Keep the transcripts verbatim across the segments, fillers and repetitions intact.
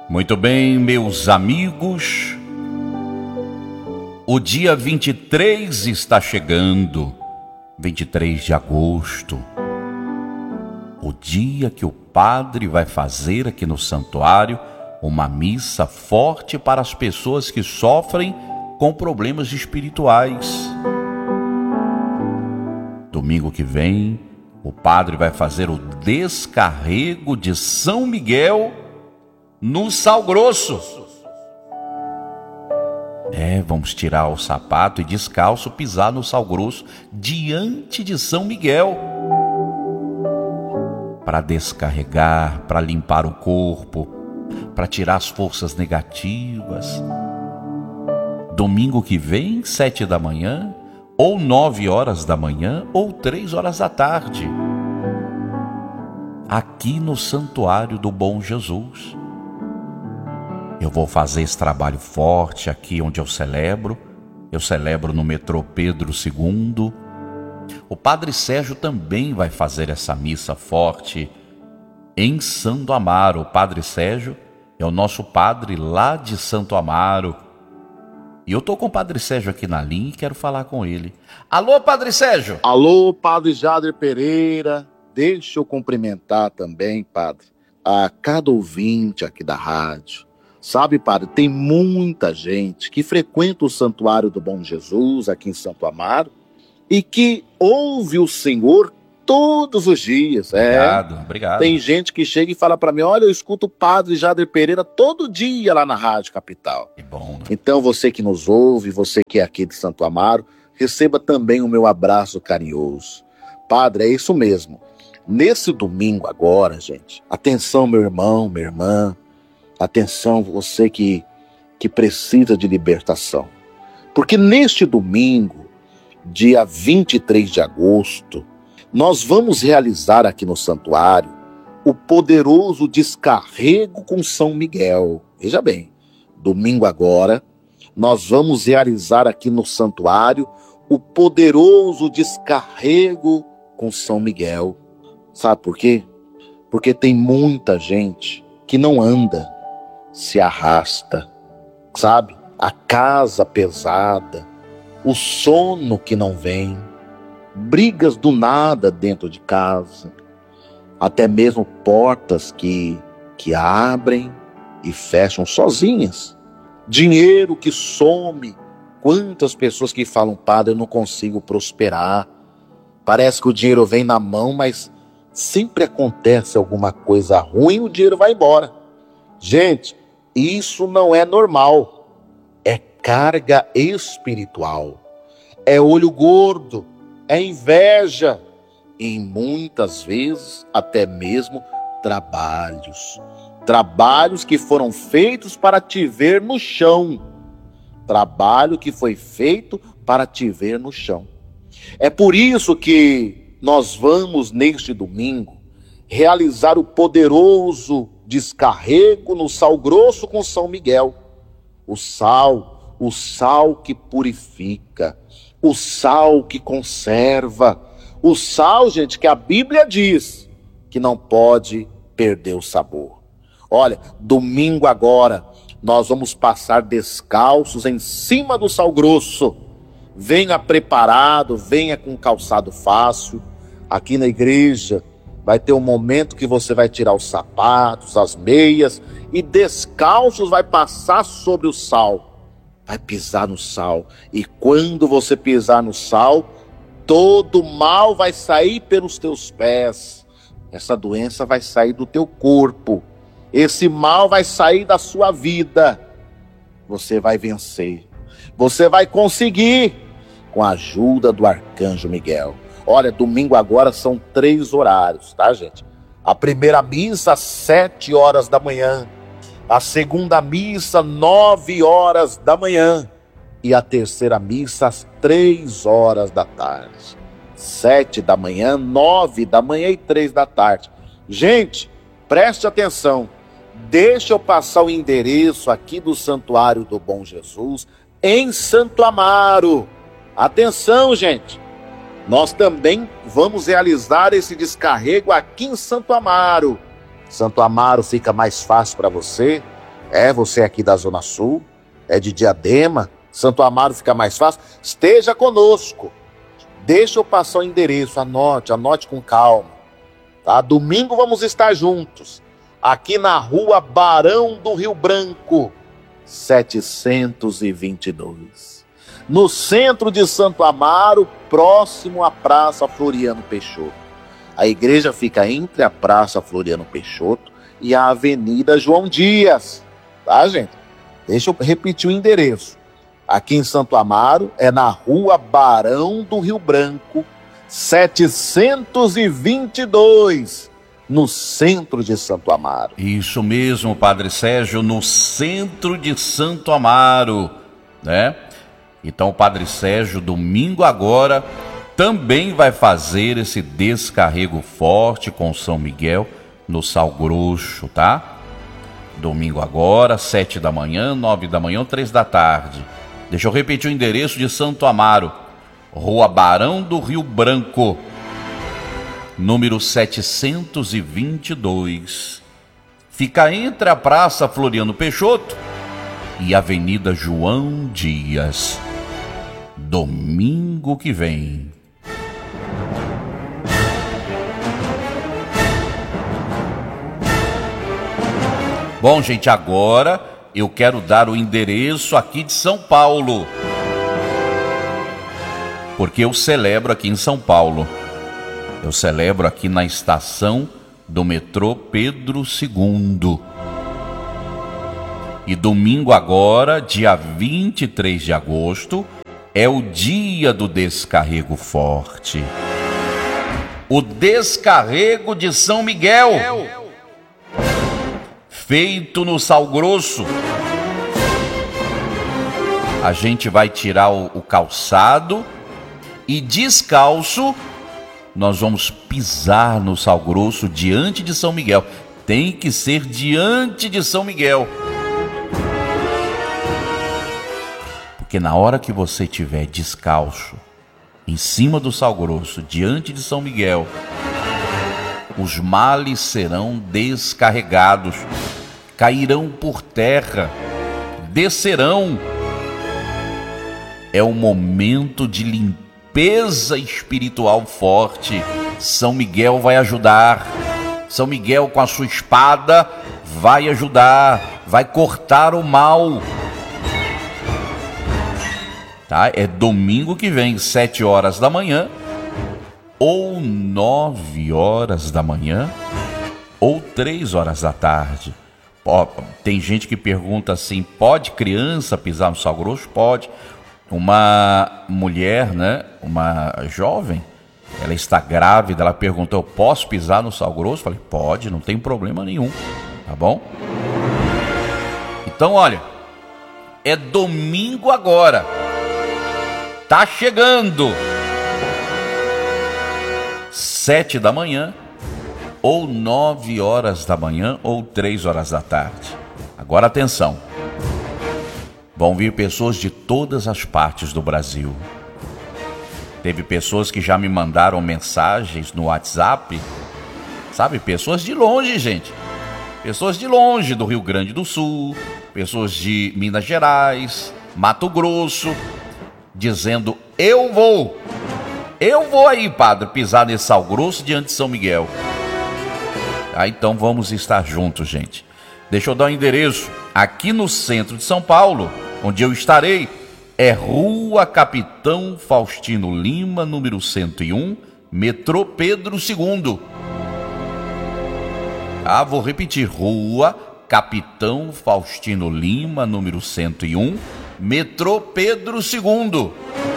Muito bem, meus amigos, o dia vinte e três está chegando, vinte e três de agosto, o dia que o padre vai fazer aqui no santuário uma missa forte para as pessoas que sofrem com problemas espirituais. Domingo que vem, o padre vai fazer o descarrego de São Miguel no Sal Grosso. É, vamos tirar o sapato e descalço pisar no Sal Grosso diante de São Miguel para descarregar, para limpar o corpo, para tirar as forças negativas. Domingo que vem, sete da manhã, ou nove horas da manhã, ou três horas da tarde, aqui no Santuário do Bom Jesus. Eu vou fazer esse trabalho forte aqui onde eu celebro. Eu celebro no metrô Pedro segundo. O Padre Sérgio também vai fazer essa missa forte em Santo Amaro. O Padre Sérgio é o nosso padre lá de Santo Amaro. E eu estou com o Padre Sérgio aqui na linha e quero falar com ele. Alô, Padre Sérgio! Alô, Padre Jader Pereira. Deixa eu cumprimentar também, Padre, a cada ouvinte aqui da rádio. Sabe, Padre, tem muita gente que frequenta o Santuário do Bom Jesus aqui em Santo Amaro e que ouve o Senhor todos os dias. Obrigado, é. obrigado. Tem gente que chega e fala para mim, olha, eu escuto o Padre Jader Pereira todo dia lá na Rádio Capital. Que bom, né? Então você que nos ouve, você que é aqui de Santo Amaro, receba também o meu abraço carinhoso. Padre, é isso mesmo. Nesse domingo agora, gente, atenção meu irmão, minha irmã, atenção você que, que precisa de libertação. Porque neste domingo, dia vinte e três de agosto, nós vamos realizar aqui no santuário o poderoso descarrego com São Miguel. Veja bem, domingo agora, nós vamos realizar aqui no santuário o poderoso descarrego com São Miguel. Sabe por quê? Porque tem muita gente que não anda, se arrasta, sabe? A casa pesada, o sono que não vem, brigas do nada dentro de casa, até mesmo portas que, que abrem e fecham sozinhas, dinheiro que some. Quantas pessoas que falam, padre, eu não consigo prosperar, parece que o dinheiro vem na mão, mas sempre acontece alguma coisa ruim e o dinheiro vai embora. Gente, isso não é normal, é carga espiritual, é olho gordo, é inveja e muitas vezes até mesmo trabalhos, trabalhos que foram feitos para te ver no chão, trabalho que foi feito para te ver no chão. É por isso que nós vamos neste domingo realizar o poderoso descarrego no Sal Grosso com São Miguel. O sal, o sal que purifica, o sal que conserva, o sal, gente, que a Bíblia diz que não pode perder o sabor. Olha, domingo agora, nós vamos passar descalços em cima do Sal Grosso. Venha preparado, venha com calçado fácil. Aqui na igreja vai ter um momento que você vai tirar os sapatos, as meias e descalços vai passar sobre o sal. Vai pisar no sal. E quando você pisar no sal, todo mal vai sair pelos teus pés. Essa doença vai sair do teu corpo. Esse mal vai sair da sua vida. Você vai vencer. Você vai conseguir com a ajuda do Arcanjo Miguel. Olha, domingo agora são três horários, tá, gente? A primeira missa às sete horas da manhã. A segunda missa, nove horas da manhã. E a terceira missa, às três horas da tarde. Sete da manhã, nove da manhã e três da tarde. Gente, preste atenção. Deixa eu passar o endereço aqui do Santuário do Bom Jesus, em Santo Amaro. Atenção, gente. Nós também vamos realizar esse descarrego aqui em Santo Amaro. Santo Amaro fica mais fácil para você. É, você aqui da Zona Sul, é de Diadema, Santo Amaro fica mais fácil. Esteja conosco. Deixa eu passar o endereço, anote, anote com calma. Tá? Domingo vamos estar juntos, aqui na rua Barão do Rio Branco, setecentos e vinte e dois. No centro de Santo Amaro, próximo à Praça Floriano Peixoto. A igreja fica entre a Praça Floriano Peixoto e a Avenida João Dias. Tá, gente? Deixa eu repetir o endereço. Aqui em Santo Amaro, é na rua Barão do Rio Branco, setecentos e vinte e dois, no centro de Santo Amaro. Isso mesmo, Padre Sérgio, no centro de Santo Amaro, né? Então o Padre Sérgio, domingo agora, também vai fazer esse descarrego forte com São Miguel no Sal Grosso, tá? Domingo agora, sete da manhã, nove da manhã ou três da tarde. Deixa eu repetir o endereço de Santo Amaro. Rua Barão do Rio Branco, número setecentos e vinte e dois. Fica entre a Praça Floriano Peixoto e a Avenida João Dias. Domingo que vem. Bom, gente, agora eu quero dar o endereço aqui de São Paulo, porque eu celebro aqui em São Paulo. Eu celebro aqui na estação do metrô Pedro segundo. E domingo agora, dia vinte e três de agosto, é o dia do descarrego forte. O descarrego de São Miguel, feito no Sal Grosso. A gente vai tirar o, o calçado e descalço nós vamos pisar no Sal Grosso diante de São Miguel. Tem que ser diante de São Miguel. Porque na hora que você estiver descalço, em cima do Sal Grosso, diante de São Miguel, os males serão descarregados, cairão por terra, descerão. É um momento de limpeza espiritual forte. São Miguel vai ajudar. São Miguel, com a sua espada, vai ajudar, vai cortar o mal. Tá? É domingo que vem, sete horas da manhã, ou nove horas da manhã, ou três horas da tarde. Tem gente que pergunta assim, pode criança pisar no Sal Grosso? Pode. Uma mulher, né, uma jovem, ela está grávida, ela perguntou, eu posso pisar no Sal Grosso? Falei, pode, não tem problema nenhum, tá bom? Então, olha, é domingo agora, tá chegando, sete da manhã, ou nove horas da manhã, ou três horas da tarde. Agora atenção, vão vir pessoas de todas as partes do Brasil. Teve pessoas que já me mandaram mensagens no WhatsApp, sabe? Pessoas de longe, gente. Pessoas de longe, do Rio Grande do Sul, pessoas de Minas Gerais, Mato Grosso, dizendo, eu vou, eu vou aí, padre, pisar nesse Sal Grosso diante de São Miguel. Ah, então vamos estar juntos, gente. Deixa eu dar o um endereço. Aqui no centro de São Paulo, onde eu estarei, é Rua Capitão Faustino Lima, número cento e um, metrô Pedro segundo. Ah, vou repetir, Rua Capitão Faustino Lima, número cento e um, metrô Pedro segundo.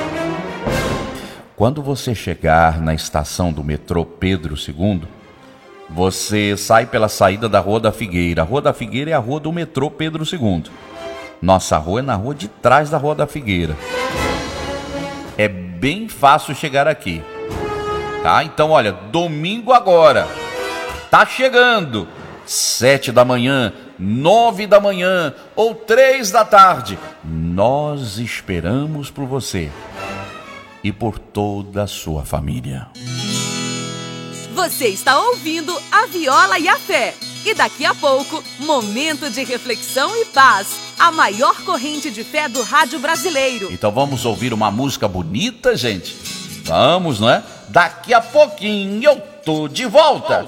Quando você chegar na estação do metrô Pedro segundo, você sai pela saída da Rua da Figueira. A Rua da Figueira é a rua do metrô Pedro segundo. Nossa rua é na rua de trás da Rua da Figueira. É bem fácil chegar aqui, tá? Então, olha, domingo agora, tá chegando, sete da manhã, nove da manhã ou três da tarde. Nós esperamos por você e por toda a sua família. Você está ouvindo A Viola e a Fé. E daqui a pouco, momento de reflexão e paz. A maior corrente de fé do rádio brasileiro. Então vamos ouvir uma música bonita, gente? Vamos, não é? Daqui a pouquinho eu tô de volta.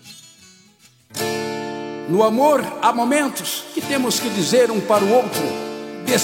No amor, há momentos que temos que dizer um para o outro: